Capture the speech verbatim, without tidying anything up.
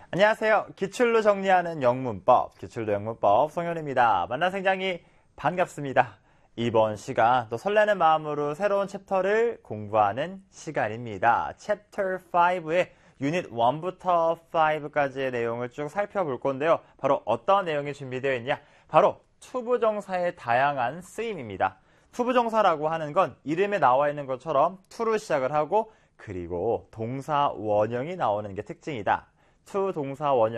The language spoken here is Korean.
안녕하세요. 기출로 정리하는 영문법, 기출도 영문법 송현우입니다. 만나 굉장히 반갑습니다. 이번 시간 또 설레는 마음으로 새로운 챕터를 공부하는 시간입니다. 챕터 오의 유닛 일부터 오까지의 내용을 쭉 살펴볼 건데요. 바로 어떤 내용이 준비되어 있냐? 바로 투부정사의 다양한 쓰임입니다. 투부정사라고 하는 건 이름에 나와 있는 것처럼 to로 시작을 하고 그리고 동사 원형이 나오는 게 특징이다. 투 동사 원형